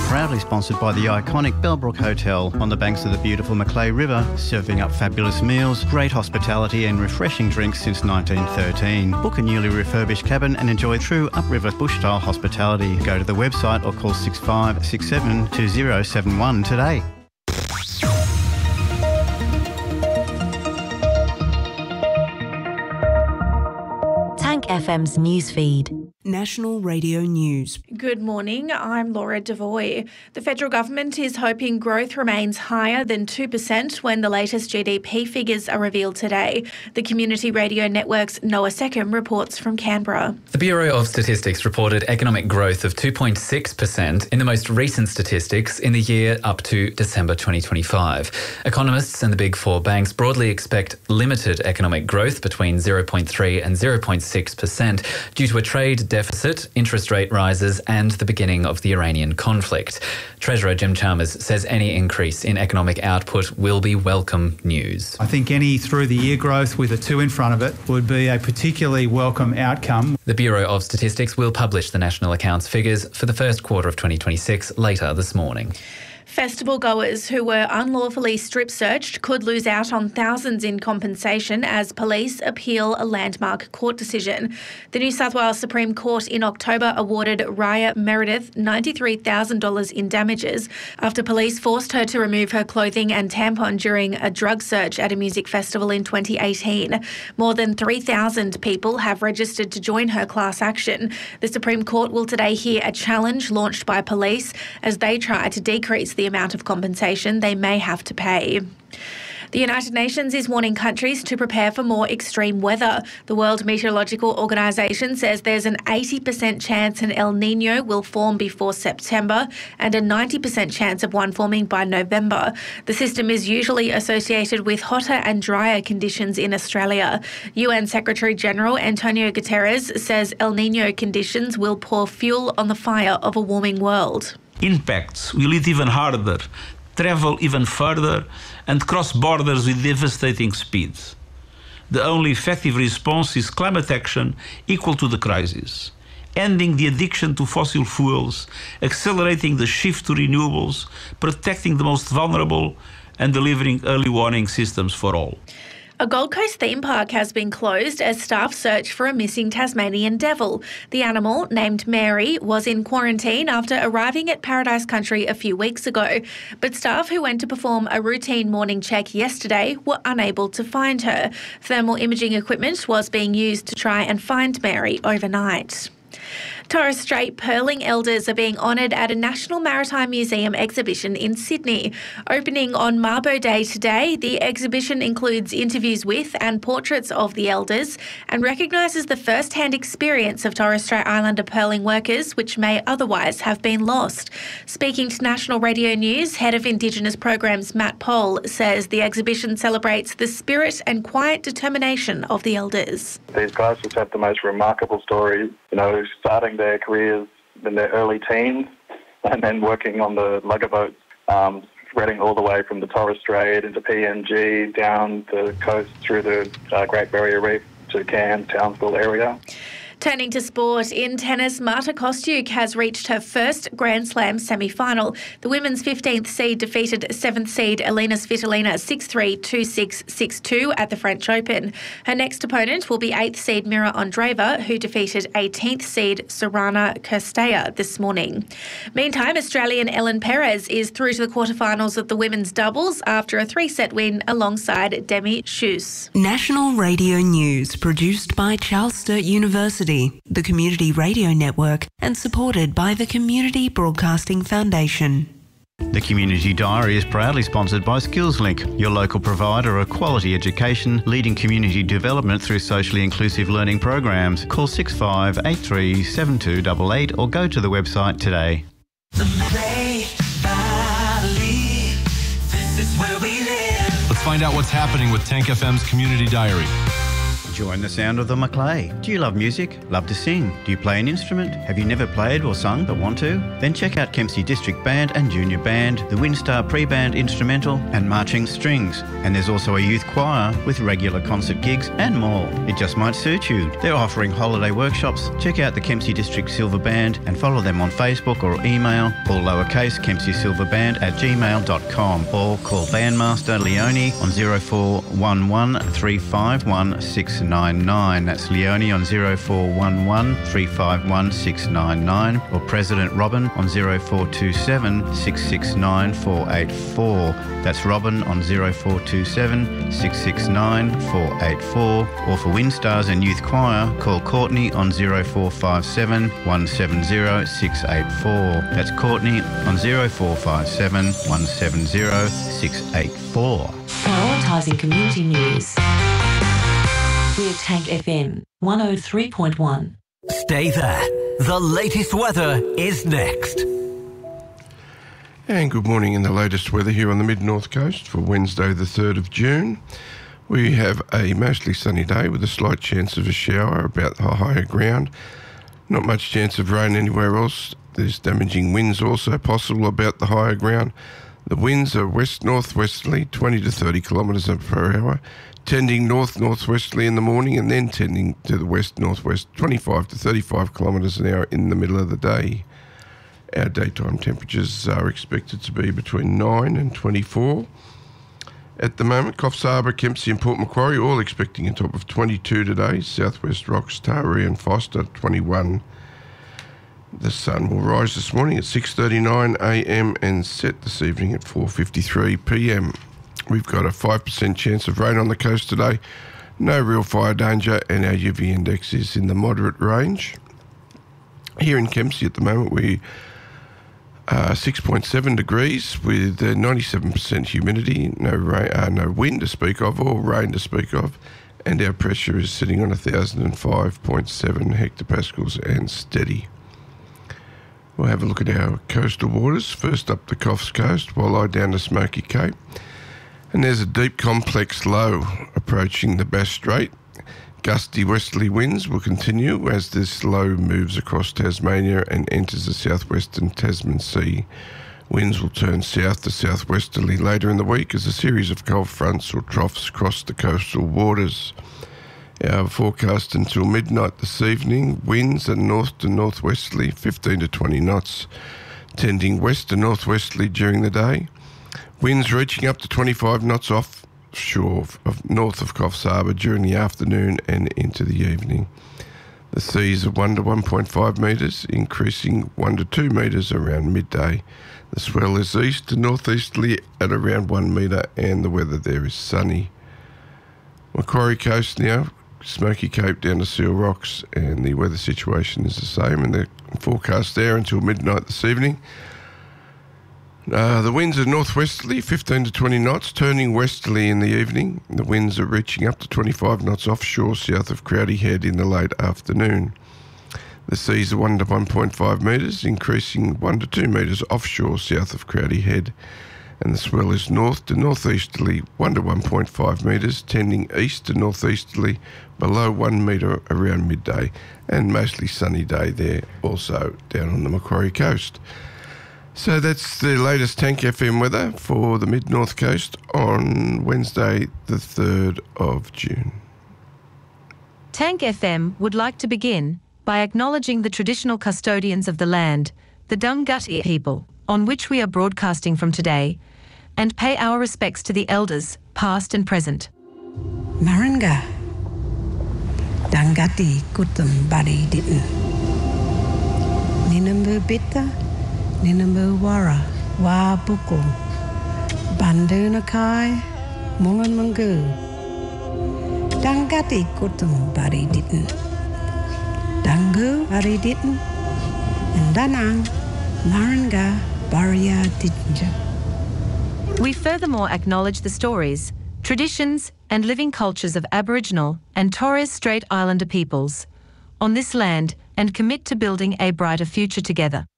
proudly sponsored by the iconic Bellbrook Hotel on the banks of the beautiful Macleay River, serving up fabulous meals, great hospitality and refreshing drinks since 1913. Book a newly refurbished cabin and enjoy true upriver bush-style hospitality. Go to the website or call 6567 2071 today. Tank FM's newsfeed. National Radio News. Good morning, I'm Laura Devoy. The federal government is hoping growth remains higher than 2% when the latest GDP figures are revealed today. The Community Radio Network's Noah Seckham reports from Canberra. The Bureau of Statistics reported economic growth of 2.6% in the most recent statistics in the year up to December 2025. Economists and the Big Four banks broadly expect limited economic growth between 0.3 and 0.6% due to a trade deficit, interest rate rises and the beginning of the Iranian conflict. Treasurer Jim Chalmers says any increase in economic output will be welcome news. I think any through-the-year growth with a 2 in front of it would be a particularly welcome outcome. The Bureau of Statistics will publish the national accounts figures for the first quarter of 2026 later this morning. Festival goers who were unlawfully strip-searched could lose out on thousands in compensation as police appeal a landmark court decision. The New South Wales Supreme Court in October awarded Raya Meredith $93,000 in damages after police forced her to remove her clothing and tampon during a drug search at a music festival in 2018. More than 3,000 people have registered to join her class action. The Supreme Court will today hear a challenge launched by police as they try to decrease the amount of compensation they may have to pay. The United Nations is warning countries to prepare for more extreme weather. The World Meteorological Organization says there's an 80% chance an El Niño will form before September and a 90% chance of one forming by November. The system is usually associated with hotter and drier conditions in Australia. UN Secretary-General Antonio Guterres says El Niño conditions will pour fuel on the fire of a warming world. Impacts will hit even harder, travel even further, and cross borders with devastating speed. The only effective response is climate action equal to the crisis, ending the addiction to fossil fuels, accelerating the shift to renewables, protecting the most vulnerable, and delivering early warning systems for all. A Gold Coast theme park has been closed as staff search for a missing Tasmanian devil. The animal, named Mary, was in quarantine after arriving at Paradise Country a few weeks ago. But staff who went to perform a routine morning check yesterday were unable to find her. Thermal imaging equipment was being used to try and find Mary overnight. Torres Strait pearling elders are being honoured at a National Maritime Museum exhibition in Sydney. Opening on Mabo Day today, the exhibition includes interviews with and portraits of the elders and recognises the first-hand experience of Torres Strait Islander pearling workers, which may otherwise have been lost. Speaking to National Radio News, Head of Indigenous Programs Matt Pohl says the exhibition celebrates the spirit and quiet determination of the elders. These guys just have the most remarkable stories, starting their careers in their early teens and then working on the lugger boats, spreading all the way from the Torres Strait into PNG, down the coast through the Great Barrier Reef to Cairns, Townsville area. Turning to sport, in tennis, Marta Kostyuk has reached her first Grand Slam semi-final. The women's 15th seed defeated 7th seed Elina Svitolina 6-3, 2-6, 6-2 at the French Open. Her next opponent will be 8th seed Mira Andreeva, who defeated 18th seed Sorana Cirstea this morning. Meantime, Australian Ellen Perez is through to the quarterfinals of the women's doubles after a 3-set win alongside Demi Schuss. National Radio News, produced by Charles Sturt University, the Community Radio Network, and supported by the Community Broadcasting Foundation. The Community Diary is proudly sponsored by SkillsLink, your local provider of quality education, leading community development through socially inclusive learning programs. Call 6583 7288 or go to the website today. The Macleay Valley, this is where we live. Let's find out what's happening with Tank FM's Community Diary. Join the sound of the Maclay. Do you love music? Love to sing? Do you play an instrument? Have you never played or sung but want to? Then check out Kempsey District Band and Junior Band, the Windstar Pre-Band Instrumental and Marching Strings. And there's also a youth choir with regular concert gigs and more. It just might suit you. They're offering holiday workshops. Check out the Kempsey District Silver Band and follow them on Facebook or email, all lowercase, kempseysilverband@gmail.com, or call Bandmaster Leonie on 0411 351 699. That's Leonie on 0411 351 699, or President Robin on 0427 669 484. That's Robin on 0427 669 484, or for Windstars and Youth Choir, call Courtney on 0457 170 684. That's Courtney on 0457 170 684. Prioritising community news. We're Tank FM 103.1. Stay there. The latest weather is next. And good morning in the latest weather here on the mid-north coast for Wednesday the 3rd of June. We have a mostly sunny day with a slight chance of a shower about the higher ground. Not much chance of rain anywhere else. There's damaging winds also possible about the higher ground. The winds are west-northwesterly, 20 to 30 kilometres per hour, tending north-northwesterly in the morning and then tending to the west-northwest, 25 to 35 kilometres an hour in the middle of the day. Our daytime temperatures are expected to be between 9 and 24. At the moment, Coffs Harbour, Kempsey and Port Macquarie all expecting a top of 22 today. Southwest Rocks, Taree and Foster, 21. The sun will rise this morning at 6:39 a.m. and set this evening at 4:53 p.m. We've got a 5% chance of rain on the coast today. No real fire danger, and our UV index is in the moderate range. Here in Kempsey at the moment, we are 6.7 degrees with 97% humidity, no wind to speak of or rain to speak of, and our pressure is sitting on 1,005.7 hectopascals and steady. We'll have a look at our coastal waters. First up the Coffs Coast, Walleye down to Smoky Cape. And there's a deep complex low approaching the Bass Strait. Gusty westerly winds will continue as this low moves across Tasmania and enters the southwestern Tasman Sea. Winds will turn south to southwesterly later in the week as a series of cold fronts or troughs cross the coastal waters. Our forecast until midnight this evening, winds are north to northwesterly, 15 to 20 knots, tending west to northwesterly during the day. Winds reaching up to 25 knots offshore north of Coffs Harbour during the afternoon and into the evening. The seas are 1 to 1.5 metres, increasing 1 to 2 metres around midday. The swell is east to northeasterly at around 1 metre, and the weather there is sunny. Macquarie Coast now, Smoky Cape down to Seal Rocks, and the weather situation is the same, and the forecast there until midnight this evening. The winds are northwesterly, 15 to 20 knots, turning westerly in the evening. The winds are reaching up to 25 knots offshore south of Crowdy Head in the late afternoon. The seas are 1 to 1.5 metres, increasing 1 to 2 metres offshore south of Crowdy Head. And the swell is north to northeasterly, 1 to 1.5 metres, tending east to northeasterly, below 1 metre around midday, and mostly sunny day there also down on the Macquarie Coast. So that's the latest Tank FM weather for the mid-north coast on Wednesday the 3rd of June. Tank FM would like to begin by acknowledging the traditional custodians of the land, the Dunghutti people, on which we are broadcasting from today, and pay our respects to the elders, past and present. Maranga, Dunghutti kutum bari didn't. Ninambu bitta, Ninambu wara, wa buku, Bandunakai, Mungan Mungu. Dunghutti kutum bari didn't. Dangu bari didn't. And Danang, Maranga, Baria didn't. We furthermore acknowledge the stories, traditions and living cultures of Aboriginal and Torres Strait Islander peoples on this land and commit to building a brighter future together.